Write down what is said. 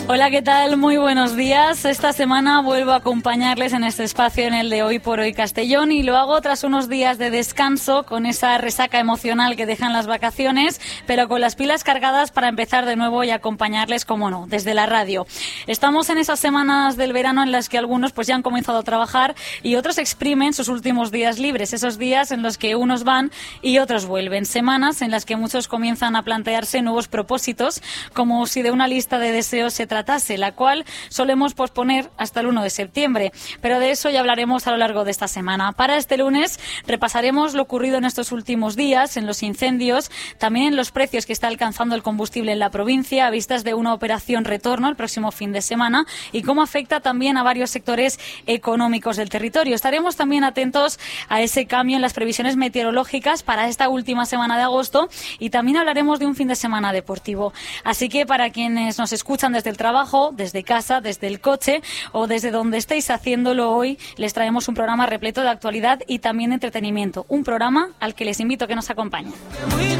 Hola, ¿qué tal? Muy buenos días. Esta semana vuelvo a acompañarles en este espacio, en el de Hoy por Hoy Castellón, y lo hago tras unos días de descanso, con esa resaca emocional que dejan las vacaciones, pero con las pilas cargadas para empezar de nuevo y acompañarles, como no, desde la radio. Estamos en esas semanas del verano en las que algunos pues ya han comenzado a trabajar y otros exprimen sus últimos días libres, esos días en los que unos van y otros vuelven. Semanas en las que muchos comienzan a plantearse nuevos propósitos, como si de una lista de deseos se tratase, la cual solemos posponer hasta el 1 de septiembre. Pero de eso ya hablaremos a lo largo de esta semana. Para este lunes repasaremos lo ocurrido en estos últimos días, en los incendios, también en los precios que está alcanzando el combustible en la provincia, a vistas de una operación retorno el próximo fin de semana, y cómo afecta también a varios sectores económicos del territorio. Estaremos también atentos a ese cambio en las previsiones meteorológicas para esta última semana de agosto, y también hablaremos de un fin de semana deportivo. Así que para quienes nos escuchan desde el trabajo, desde casa, desde el coche o desde donde estéis haciéndolo hoy, les traemos un programa repleto de actualidad y también de entretenimiento. Un programa al que les invito a que nos acompañen.